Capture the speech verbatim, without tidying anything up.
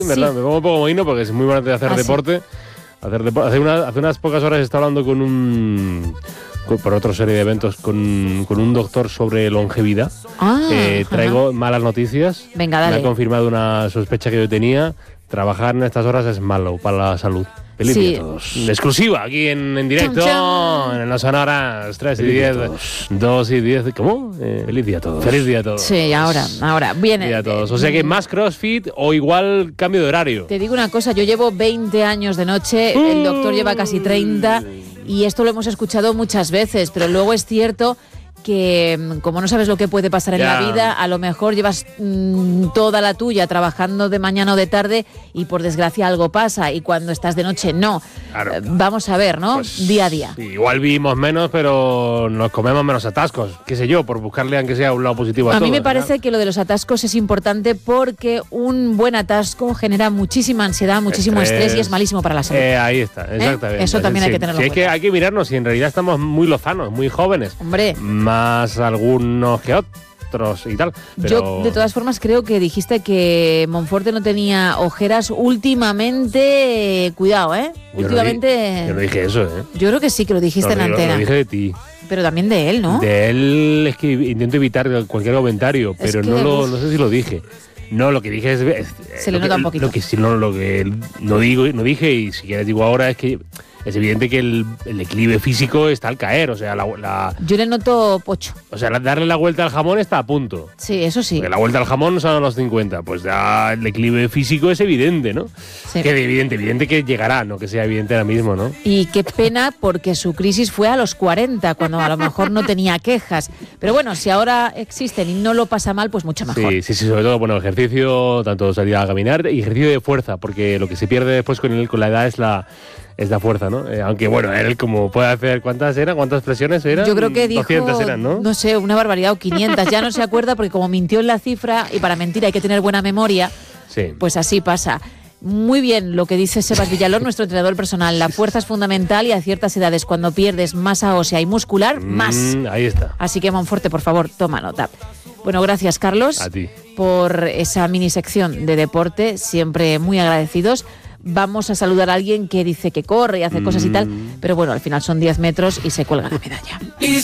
¿verdad? Sí. Me pongo un poco mohino porque es muy bueno de hacer Ah, deporte. Hacer depo- hace, una- hace unas pocas horas estaba hablando con un... con- por otra serie de eventos con, con un doctor sobre longevidad. Ah, Eh, ajá. traigo malas noticias. Venga, Me dale. ha confirmado una sospecha que yo tenía. Trabajar en estas horas es malo para la salud. Feliz Sí. día a todos. Exclusiva, aquí en, en directo, Chum, chum. en las sonoras tres y Feliz día diez, a todos. dos y diez. ¿Cómo? Eh, Feliz día a todos. Feliz día a todos. Sí, ahora, ahora. Bien. Feliz día a todos. O sea que más CrossFit o igual cambio de horario. Te digo una cosa, yo llevo veinte años de noche, el doctor lleva casi treinta y esto lo hemos escuchado muchas veces, pero luego es cierto que mm, como no sabes lo que puede pasar en Ya. la vida, a lo mejor llevas mm, toda la tuya trabajando de mañana o de tarde y por desgracia algo pasa y cuando estás de noche no. Claro. Eh, Vamos a ver, ¿no? Pues, día a día. sí, igual vivimos menos, pero nos comemos menos atascos. Qué sé yo, por buscarle aunque sea un lado positivo a, A mí todo, me ¿verdad? parece que lo de los atascos es importante porque un buen atasco genera muchísima ansiedad, muchísimo estrés, y es malísimo para la salud. Eh, ahí está, exactamente. Eso también hay que tenerlo Sí, en es que cuenta. hay que mirarnos si en realidad estamos muy lozanos, muy jóvenes. Hombre, Más algunos que otros y tal. Pero... yo de todas formas creo que dijiste que Monforte no tenía ojeras últimamente. eh, Cuidado, ¿eh? Yo no Últimamente. di- Yo no dije eso, ¿eh? Yo creo que sí que lo dijiste Lo en digo- antena. Lo dije de ti. Pero también de él, ¿no? De él es que intento evitar cualquier comentario, Es pero que, no, lo, uf. no sé si lo dije. No, lo que dije es... es- Se le lo que- nota un poquito. Lo que, sí, no, lo que no, digo, no dije, y si quieres digo ahora, es que es evidente que el, el declive físico está al caer. O sea, la, la- Yo le noto pocho. o sea, la- darle la vuelta al jamón está a punto. Sí, eso sí. Porque la vuelta al jamón son a los cincuenta. Pues ya el declive físico es evidente, ¿no? Sí. Que de evidente, evidente que llegará, no que sea evidente ahora mismo, ¿no? Y qué pena porque su crisis fue a los cuarenta, cuando a lo mejor no tenía quejas. Pero bueno, si ahora existen y no lo pasa mal, pues mucho mejor. Sí, sí, sí, sobre todo, bueno, ejercicio, tanto salir a caminar y ejercicio de fuerza, porque lo que se pierde después con, el, con la edad es la, es la fuerza, ¿no? Eh, aunque bueno, él como puede hacer, ¿cuántas eran? ¿Cuántas flexiones eran? Yo creo que dijo, doscientas eran, ¿no? no sé, una barbaridad o quinientas. Ya no se acuerda porque como mintió en la cifra, y para mentir hay que tener buena memoria, Sí. pues así pasa. Muy bien lo que dice Sebas Villalón, nuestro entrenador personal. La fuerza es fundamental y a ciertas edades, cuando pierdes masa ósea y muscular, más. Mm, ahí está. Así que, Monforte, por favor, toma nota. Bueno, gracias, Carlos, A ti. por esa mini sección de deporte, siempre muy agradecidos. Vamos a saludar a alguien que dice que corre y hace cosas y tal, pero bueno, al final son diez metros y se cuelga la medalla.